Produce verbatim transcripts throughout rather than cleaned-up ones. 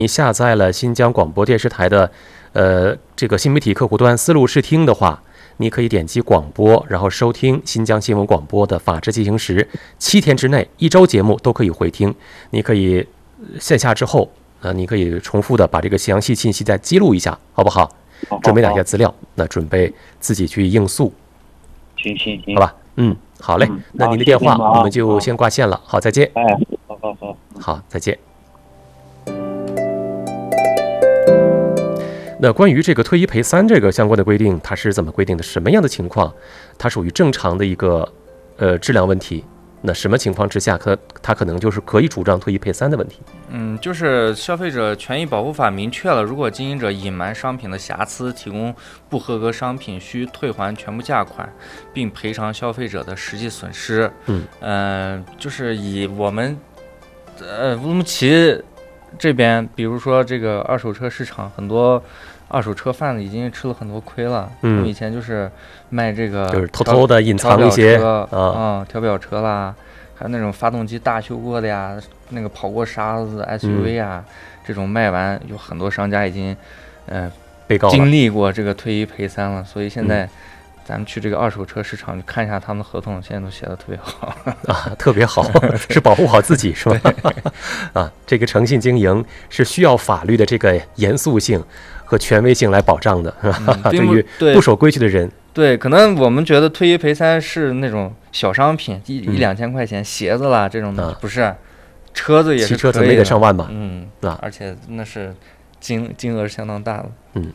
你下载了新疆广播电视台的呃这个新媒体客户端思路视听的话，你可以点击广播，然后收听新疆新闻广播的《法治进行时》，七天之内一周节目都可以回听。你可以线下之后，呃，你可以重复的把这个详细信息再记录一下，好不好？ 好准备哪些资料？那准备自己去应诉。 行行行， 好吧，嗯，好嘞。 嗯、 那您的电话好我们就先挂线了。好，再见。 哎，好好好， 好，再见。那关于这个退一赔三这个相关的规定，它是怎么规定的？什么样的情况它属于正常的一个呃质量问题？那什么情况之下，它它可能就是可以主张退一赔三的问题？ 嗯，就是消费者权益保护法明确了，如果经营者隐瞒商品的瑕疵，提供不合格商品，需退还全部价款，并赔偿消费者的实际损失。 嗯， 呃，就是以我们呃乌鲁木齐这边，比如说这个二手车市场，很多二手车贩子已经吃了很多亏了。 嗯， 他们以前就是卖这个， 就是偷偷的隐藏一些啊， 嗯， 调表车啦，还有那种发动机大修过的呀，那个跑过沙子 S U V 啊，嗯、这种卖完，有很多商家已经，呃， 被告经历过这个退一赔三了，所以现在。 嗯咱们去这个二手车市场去看一下他们的合同，现在都写的特别好啊，特别好，是保护好自己是吧？啊，这个诚信经营是需要法律的这个严肃性和权威性来保障的，是吧？ 嗯、 对于不守规矩的人， 对，可能我们觉得退一赔三是那种小商品，一一两千块钱，鞋子啦这种的，不是，车子也是汽车怎么也得上万吧？ 嗯， 啊， 而且那是金金额相当大的， 嗯。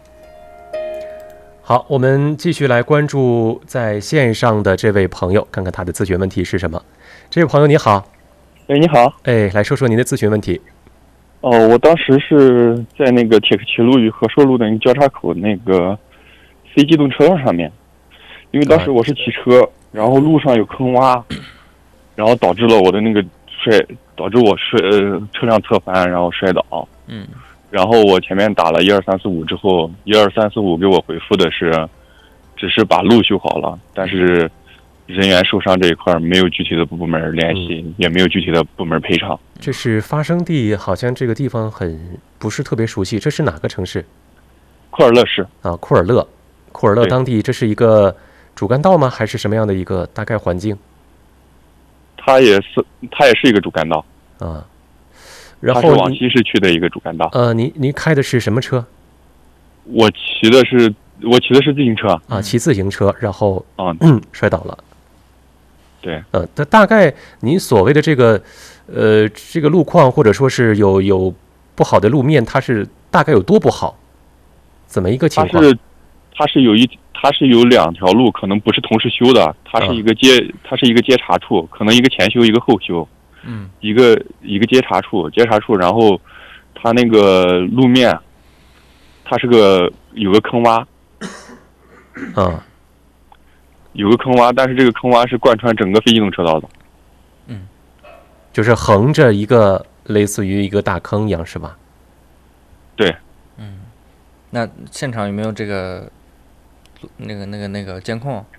好，我们继续来关注在线上的这位朋友，看看他的咨询问题是什么。这位朋友你好。 哎，你好。 哎，来说说您的咨询问题。 哦，我当时是在那个铁克齐路与和硕路的那个交叉口那个非机动车道上面，因为当时我是骑车，啊、然后路上有坑洼，然后导致了我的那个摔，导致我摔呃车辆侧翻，然后摔倒。 嗯。 然后我前面打了一二三四五之后，一二三四五给我回复的是，只是把路修好了，但是人员受伤这一块没有具体的部门联系，嗯、也没有具体的部门赔偿。 这是发生地，好像这个地方很不是特别熟悉，这是哪个城市？ 库尔勒市啊，库尔勒，库尔勒当地这是一个主干道吗？还是什么样的一个大概环境？ 它也是，它也是一个主干道啊。然后它是往西市区的一个主干道。 呃，您您开的是什么车？ 我骑的是我骑的是自行车啊，骑自行车，然后啊、 嗯摔倒了。 对， 呃，那大概您所谓的这个呃这个路况或者说是有有不好的路面，它是大概有多不好？怎么一个情况？ 它是它是有一它是有两条路，可能不是同时修的，它是一个接、嗯、它是一个接茬处，可能一个前修一个后修。 嗯， 一个一个接茬处，接茬处，然后它那个路面，它是个有个坑洼， 啊， 有个坑洼，但是这个坑洼是贯穿整个非机动车道的， 嗯， 就是横着一个类似于一个大坑一样，是吧？ 对， 嗯，那现场有没有这个那个那个那个监控？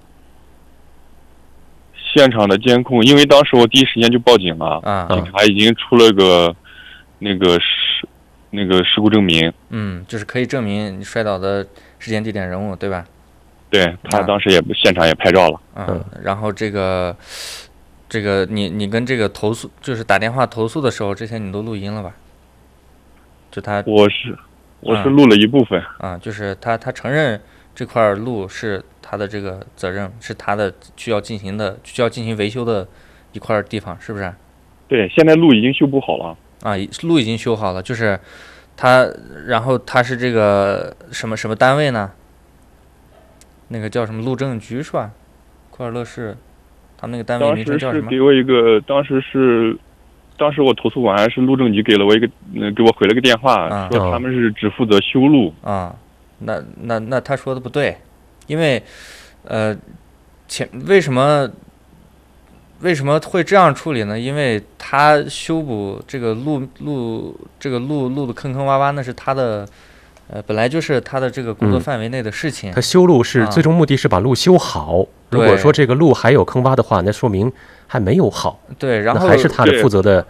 现场的监控，因为当时我第一时间就报警了， 啊， 警察已经出了个那个事那个事故证明， 嗯，就是可以证明你摔倒的时间、地点、人物，对吧？ 对，他当时也、啊、现场也拍照了， 嗯，然后这个这个你你跟这个投诉就是打电话投诉的时候，这些你都录音了吧？就他， 我是我是录了一部分， 啊，啊就是他他承认这块路是他的这个责任，是他的需要进行的需要进行维修的一块地方，是不是？ 对，现在路已经修补好了。 啊，路已经修好了，就是他，然后他是这个什么什么单位呢？那个叫什么路政局是吧？库尔勒市，他们那个单位名称叫什么？ 当时是给我一个，当时是，当时我投诉完是路政局给了我一个，呃、给我回了个电话， 啊、 说他们是只负责修路。 啊，那那那他说的不对，因为，呃，前为什么？为什么会这样处理呢？因为他修补这个路路这个路路的坑坑洼洼，那是他的，呃，本来就是他的这个工作范围内的事情。 嗯、他修路是、啊、最终目的是把路修好。如果说这个路还有坑洼的话，那说明还没有好。 对，然后还是他的负责的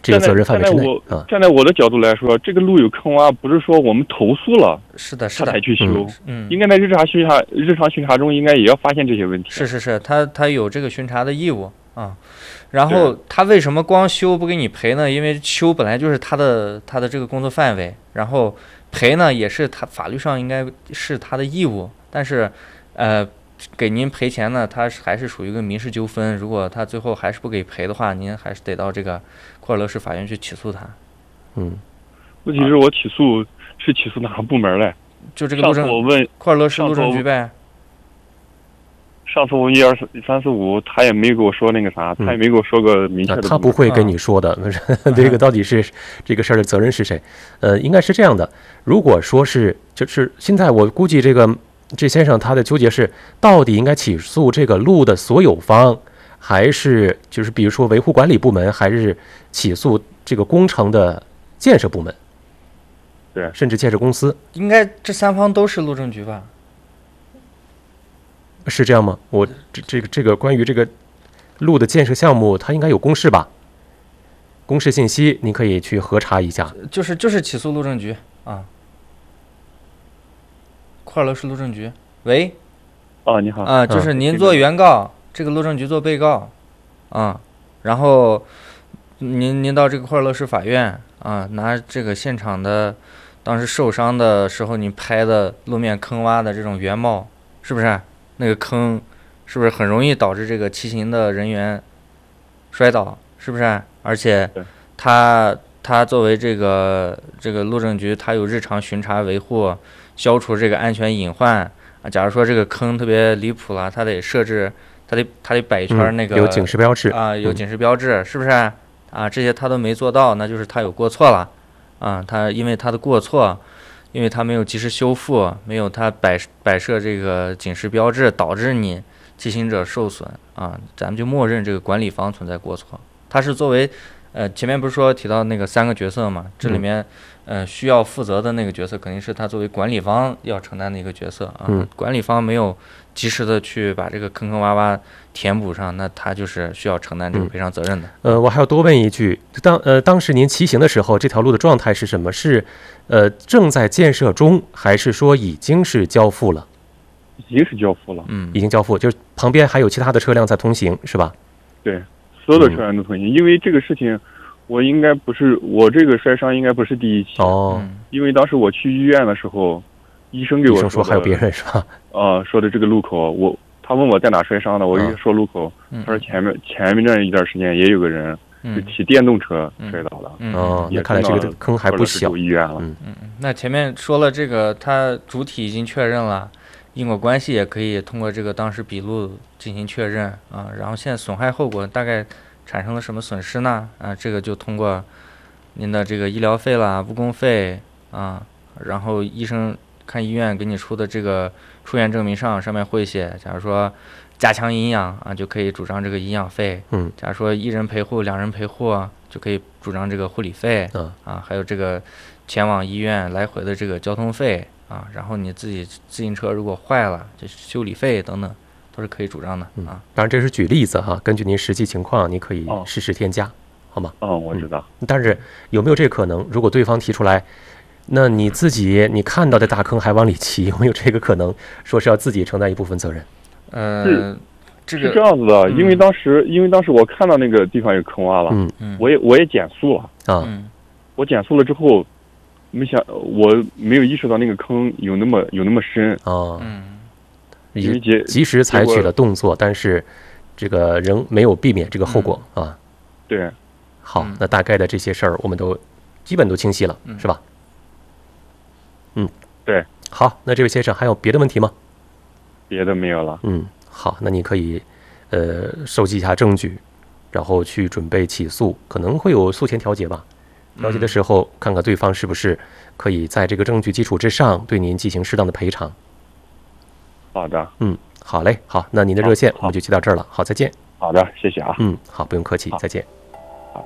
这个责任范围之内我啊。 站在我的角度来说，这个路有坑洼，不是说我们投诉了， 是的，是的， 他才去修， 嗯， 应该在日常巡查日常巡查中，应该也要发现这些问题。 是是是，他他有这个巡查的义务啊。然后他为什么光修不给你赔呢？因为修本来就是他的他的这个工作范围，然后赔呢也是他法律上应该是他的义务，但是呃给您赔钱呢，他还是属于一个民事纠纷。如果他最后还是不给赔的话，您还是得到这个库尔勒市法院去起诉他。 嗯， 问题是我起诉是起诉哪个部门嘞？ 就这个路政， 我问库尔勒市路政局呗。 上次我一二三四五，他也没给我说那个啥，他也没给我说个明确的、 嗯。他不会跟你说的，嗯、这个到底是这个事儿的责任是谁？呃，应该是这样的。如果说是，就是现在我估计这个这先生他的纠结是，到底应该起诉这个路的所有方，还是就是比如说维护管理部门，还是起诉这个工程的建设部门？ 对， 甚至建设公司。 应该这三方都是路政局吧？ 是这样吗？我这这个这个关于这个路的建设项目，它应该有公示吧？公示信息你可以去核查一下。 就是就是起诉路政局啊，库尔勒市路政局。喂， 啊，你好啊，就是您做原告，这个路政局做被告，啊，然后您您到这个库尔勒市法院啊，拿这个现场的当时受伤的时候你拍的路面坑洼的这种原貌，是不是？那个坑是不是很容易导致这个骑行的人员摔倒？是不是？而且他他作为这个这个路政局，他有日常巡查维护，消除这个安全隐患啊。假如说这个坑特别离谱了，他得设置，他得他得摆一圈那个、 嗯、有警示标志啊，有警示标志，嗯、是不是？啊，这些他都没做到，那就是他有过错了啊。他因为他的过错。因为他没有及时修复，没有他摆摆设这个警示标志，导致你骑行者受损啊，咱们就默认这个管理方存在过错。他是作为，呃，前面不是说提到那个三个角色嘛？这里面，呃，需要负责的那个角色肯定是他作为管理方要承担的一个角色啊。 嗯、 管理方没有及时的去把这个坑坑洼洼填补上，那他就是需要承担这个赔偿责任的。 嗯、呃，我还要多问一句，当呃当时您骑行的时候，这条路的状态是什么？是呃正在建设中，还是说已经是交付了？ 已经是交付了， 嗯， 已经交付，就是旁边还有其他的车辆在通行，是吧？ 对，所有的车辆都通行。嗯、因为这个事情，我应该不是我这个摔伤应该不是第一起哦， 因为当时我去医院的时候，医生给我说, 医生说还有别人是吧？ 啊、呃，说的这个路口，我他问我在哪摔伤的，我一说路口， 嗯、 他说前面前面这一段时间也有个人是骑电动车摔倒的。 嗯， 哦，那看来这个坑还不小。 医院了。 嗯嗯，那前面说了这个，他主体已经确认了。因果关系也可以通过这个当时笔录进行确认啊，然后现在损害后果大概产生了什么损失呢？啊，这个就通过您的这个医疗费啦、误工费啊，然后医生看医院给你出的这个出院证明上上面会写，假如说加强营养啊，就可以主张这个营养费。 嗯， 假如说一人陪护、两人陪护，就可以主张这个护理费。 嗯啊，还有这个前往医院来回的这个交通费。啊，然后你自己自行车如果坏了，这修理费等等都是可以主张的啊。 嗯、当然这是举例子哈，根据您实际情况，你可以适时添加， 哦、 好吗？ 嗯，我知道、 嗯。但是有没有这个可能？如果对方提出来，那你自己你看到的大坑还往里骑，有没有这个可能？说是要自己承担一部分责任？ 呃，这个是这样子的， 嗯、 因为当时因为当时我看到那个地方有坑洼了， 嗯嗯， 我也我也减速了啊， 嗯、 我减速了之后。没想，我没有意识到那个坑有那么有那么深哦， 嗯， 因为及及时采取了动作，但是这个仍没有避免这个后果、 嗯、 啊。 对， 好， 嗯、 那大概的这些事儿我们都基本都清晰了， 嗯、 是吧？嗯， 对。 好，那这位先生还有别的问题吗？ 别的没有了。 嗯，好，那你可以呃收集一下证据，然后去准备起诉，可能会有诉前调解吧。调解的时候，看看对方是不是可以在这个证据基础之上对您进行适当的赔偿。 好的， 嗯，好嘞，好，那您的热线我们就接到这儿了。好，再见。 好的，谢谢啊。 嗯，好，不用客气，再见。 好。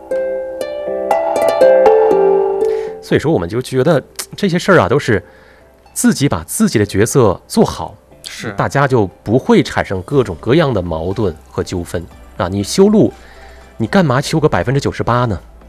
所以说，我们就觉得这些事儿啊，都是自己把自己的角色做好， 是大家就不会产生各种各样的矛盾和纠纷啊。你修路，你干嘛修个百分之九十八呢？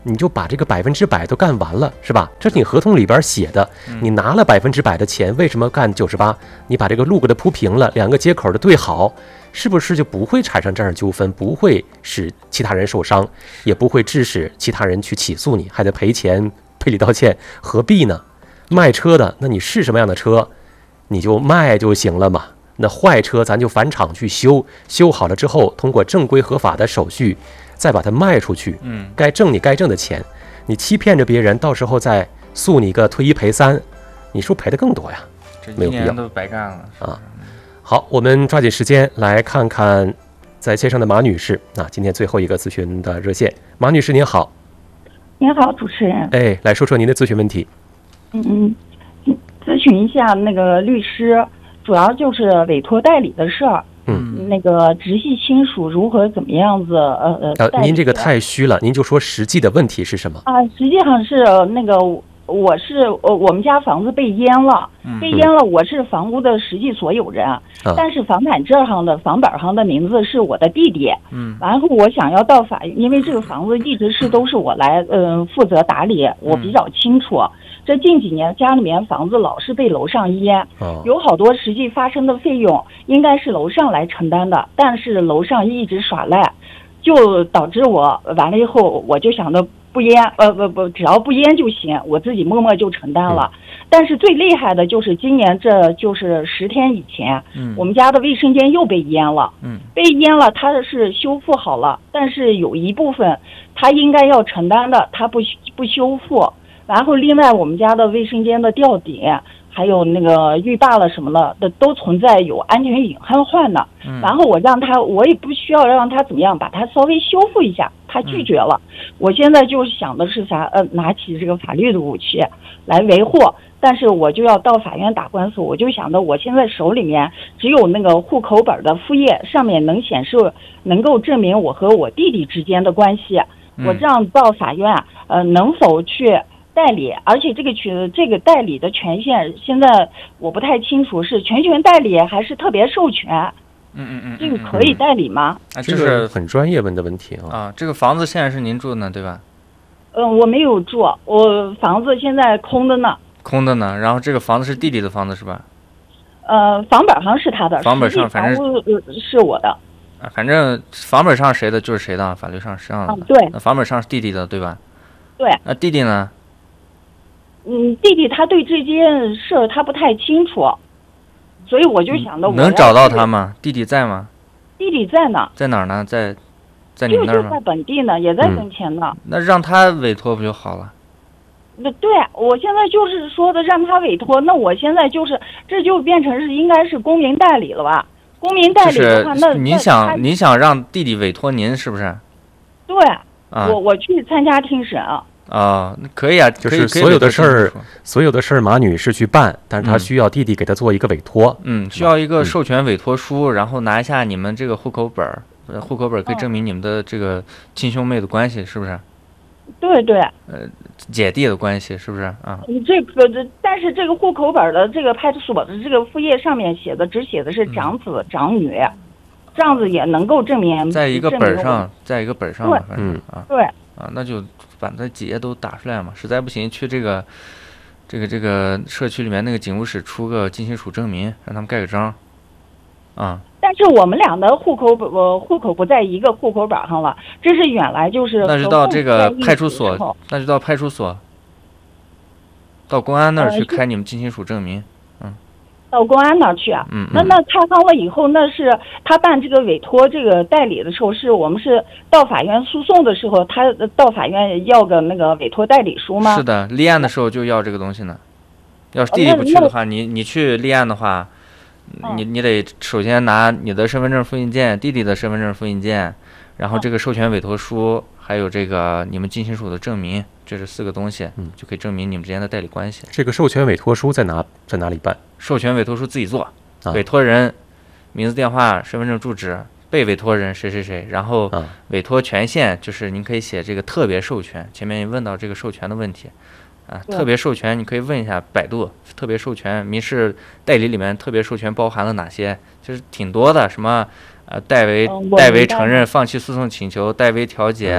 你就把这个百分之百都干完了，是吧？这是你合同里边写的，你拿了百分之百的钱，为什么干九十八？你把这个路给它铺平了，两个接口的对好，是不是就不会产生这样的纠纷，不会使其他人受伤，也不会致使其他人去起诉你，还得赔钱赔礼道歉，何必呢？卖车的，那你是什么样的车，你就卖就行了嘛。那坏车咱就返厂去修，修好了之后，通过正规合法的手续，再把它卖出去。 嗯， 该挣你该挣的钱，你欺骗着别人，到时候再诉你个退一赔三，你是不是赔的更多呀？ 这没有必要一年都白干了啊。好，我们抓紧时间来看看在线上的马女士啊，今天最后一个咨询的热线，马女士您好。 您好，主持人。 哎，来说说您的咨询问题。 嗯嗯，咨询一下那个律师，主要就是委托代理的事儿。 嗯， 那个直系亲属如何怎么样子？呃呃， 呃，您这个太虚了，您就说实际的问题是什么？ 啊，实际上是那个。我是呃，我们家房子被淹了，被淹了。我是房屋的实际所有人，嗯、但是房产证上的房本上的名字是我的弟弟。嗯，然后我想要到法院，因为这个房子一直是都是我来呃负责打理，我比较清楚。嗯、这近几年家里面房子老是被楼上淹，哦、有好多实际发生的费用应该是楼上来承担的，但是楼上一直耍赖，就导致我完了以后我就想着。不淹，呃不不，只要不淹就行，我自己默默就承担了。嗯、但是最厉害的就是今年，这就是十天以前，嗯、我们家的卫生间又被淹了。嗯，被淹了，它是修复好了，但是有一部分他应该要承担的，他不不修复。然后另外我们家的卫生间的吊顶，还有那个浴霸了什么的，的都存在有安全隐患呢。嗯、然后我让他，我也不需要让他怎么样，把它稍微修复一下。他拒绝了，嗯、我现在就想的是啥？呃，拿起这个法律的武器来维护，但是我就要到法院打官司。我就想着，我现在手里面只有那个户口本的复页，上面能显示能够证明我和我弟弟之间的关系。嗯、我这样到法院，呃，能否去代理？而且这个权这个代理的权限，现在我不太清楚是全权代理还是特别授权。 嗯嗯嗯， 这个可以代理吗？ 啊，这是很专业问的问题啊。 啊，这个房子现在是您住的呢，对吧？ 嗯，我没有住，我房子现在空的呢。 空的呢，然后这个房子是弟弟的房子是吧？ 呃，房本上是他的， 房本上反正是我的。 啊，反正房本上谁的就是谁的，法律上是这样的。 嗯，对。 那房本上是弟弟的，对吧？ 对。 那弟弟呢？ 嗯，弟弟他对这件事他不太清楚。所以我就想着， 能找到他吗？弟弟在吗？ 弟弟在呢， 在哪儿呢？在，在你们那儿吗？ 就在本地呢，也在跟前呢、 嗯。那让他委托不就好了？ 那对，我现在就是说的让他委托，那我现在就是这就变成是应该是公民代理了吧？公民代理的话， 就是、 那您想您想让弟弟委托您是不是？ 对，啊、我我去参加听审啊。 啊，那可以啊， 就是所有的事儿，所有的事儿，马女士去办，但是她需要弟弟给她做一个委托， 嗯，需要一个授权委托书，嗯、然后拿一下你们这个户口本儿，户口本可以证明你们的这个亲兄妹的关系，是不是？ 对对。 呃，姐弟的关系是不是啊？ 这个，但是这个户口本的这个派出所的这个复页上面写的只写的是长子、嗯、长女，这样子也能够证明。 在一个本上，在一个本上，反正啊， 对啊，那就。把那几页都打出来嘛，实在不行去这个这个这个社区里面那个警务室出个近亲属证明，让他们盖个章啊。 但是我们俩的户口呃户口不在一个户口本上了，这是原来就是那就到这个派出所，那就到派出所，到公安那儿去开你们近亲属证明。 到公安那儿去啊？ 嗯， 那那开放了以后，那是他办这个委托这个代理的时候，是我们是到法院诉讼的时候，他到法院要个那个委托代理书吗？ 是的，立案的时候就要这个东西呢。要是弟弟不去的话，你你去立案的话，你你得首先拿你的身份证复印件、弟弟的身份证复印件，然后这个授权委托书，还有这个你们近亲属的证明。这是四个东西，嗯，就可以证明你们之间的代理关系。 这个授权委托书在哪在哪里办？ 授权委托书自己做，啊、委托人名字、电话、身份证、住址，被委托人谁谁谁，然后委托权限就是您可以写这个特别授权。前面问到这个授权的问题，啊，特别授权你可以问一下百度，特别授权民事代理里面特别授权包含了哪些？就是挺多的，什么呃代为、嗯、代为承认放弃诉讼请求，代为调解。嗯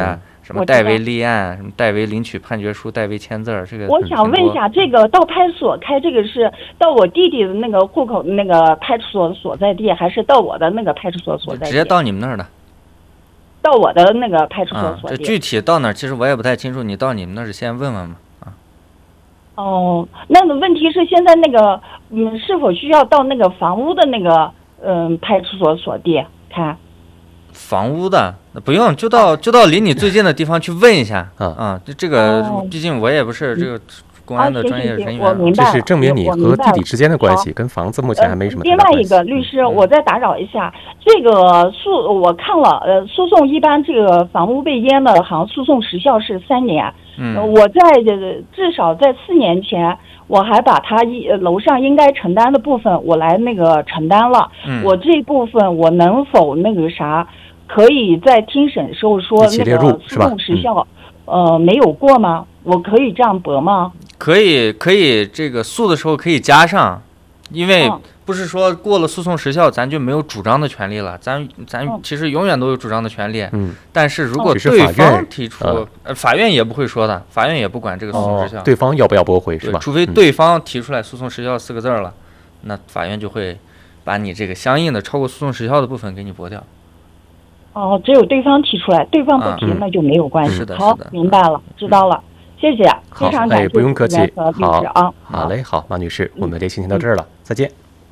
什么代为立案，什么代为领取判决书、代为签字儿，这个我想问一下，这个到派出所开这个是到我弟弟的那个户口那个派出所所在地，还是到我的那个派出所所在地？ 直接到你们那儿的。 到我的那个派出所所地。 啊，这具体到哪儿，其实我也不太清楚。你到你们那儿先问问嘛。啊。 哦，那个问题是现在那个嗯，是否需要到那个房屋的那个嗯派出所所地看？ 房屋的那不用，就到就到离你最近的地方去问一下啊啊！这这个毕竟我也不是这个公安的专业人员， 这是证明你和弟弟之间的关系，跟房子目前还没什么。 另外一个律师，我再打扰一下，这个诉我看了，呃，诉讼一般这个房屋被淹的，好像诉讼时效是三年。 嗯， 我在至少在四年前，我还把他一楼上应该承担的部分，我来那个承担了。 嗯， 我这部分我能否那个啥？可以在听审时候说那个诉讼时效，嗯、呃，没有过吗？我可以这样驳吗？ 可以，可以，这个诉的时候可以加上，因为不是说过了诉讼时效，咱就没有主张的权利了，咱咱其实永远都有主张的权利。 嗯， 但是如果对方提出，嗯、呃，法院也不会说的，法院也不管这个诉讼时效， 哦、对方要不要驳回是吧？ 除非对方提出来诉讼时效四个字了，嗯、那法院就会把你这个相应的超过诉讼时效的部分给你驳掉。 哦，只有对方提出来，对方不提、嗯、那就没有关系。好，明白了，知道了，谢谢，非常感谢。 哎，不用客气。 好啊， 好嘞，好，马女士，我们这期先到这儿了，嗯、再见。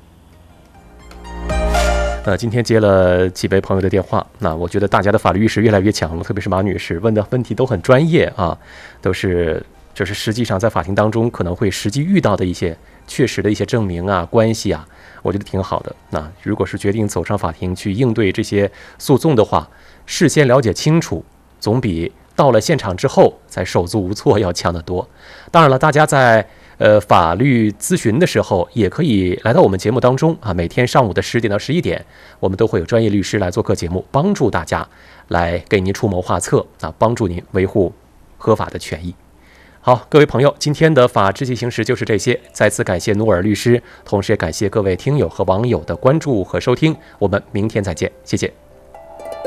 呃，今天接了几位朋友的电话，那我觉得大家的法律意识越来越强了，特别是马女士问的问题都很专业啊，都是就是实际上在法庭当中可能会实际遇到的一些确实的一些证明啊、关系啊。我觉得挺好的。那如果是决定走上法庭去应对这些诉讼的话，事先了解清楚，总比到了现场之后再手足无措要强得多。当然了，大家在呃法律咨询的时候，也可以来到我们节目当中啊。每天上午的十点到十一点，我们都会有专业律师来做客节目，帮助大家来给您出谋划策啊，帮助您维护合法的权益。好，各位朋友，今天的法治进行时就是这些。再次感谢努尔律师，同时也感谢各位听友和网友的关注和收听。我们明天再见，谢谢。